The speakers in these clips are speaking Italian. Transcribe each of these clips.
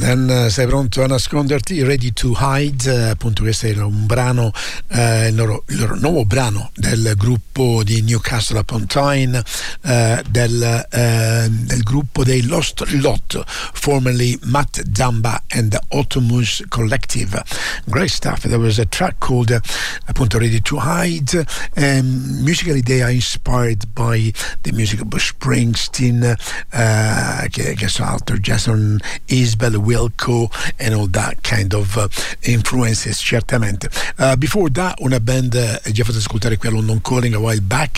Then sei pronto a nasconderti? Ready to Hide, appunto questo era un brano, il loro nuovo brano del gruppo di Newcastle upon Tyne, del gruppo dei Lost Lot, formerly Matt Dumba and the Automus Collective. Great stuff. There was a track called appunto Ready to Hide. Musically they are inspired by the music of Bruce Springsteen, che so altro, Jason Isbell, Wilco and all that kind of influences, certamente. Before that, una band già fatto ascoltare qui a London Calling a while back,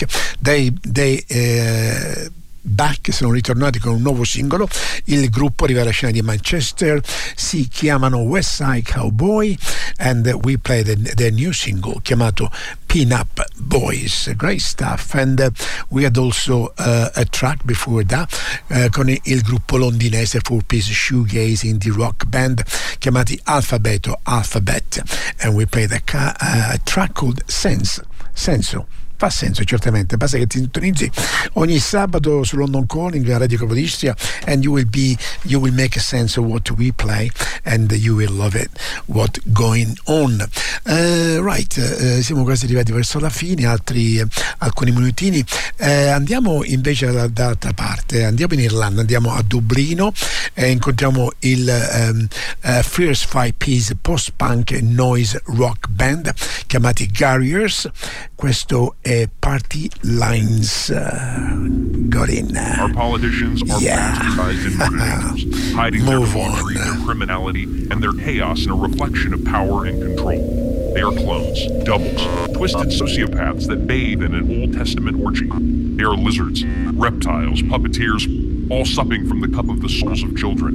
Back sono ritornati con un nuovo singolo. Il gruppo arriva alla scena di Manchester, si chiamano West Side Cowboy, and we play their new single chiamato Pin Up Boys. Great stuff. And we had also a track before that con il gruppo londinese 4-piece shoegaze indie rock band chiamati Alphabet, and we play the track called Senso. Fa senso, certamente, basta che ti sintonizzi ogni sabato su London Calling a Radio Capodistria, and you will make a sense of what we play, and you will love it, what going on. Siamo quasi arrivati verso la fine, alcuni minutini. Andiamo invece dall'altra parte, andiamo in Irlanda, andiamo a Dublino e incontriamo il Fierce 5-piece post-punk noise rock band chiamati Garriers. Questo è Party Lines. Got in. Our politicians are bastardized intruders, hiding their debauchery, their criminality, and their chaos in a reflection of power and control. They are clones, doubles, twisted sociopaths that bathe in an Old Testament orgy. They are lizards, reptiles, puppeteers, all supping from the cup of the souls of children.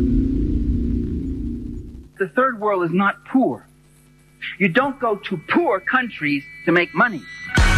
The third world is not poor. You don't go to poor countries to make money.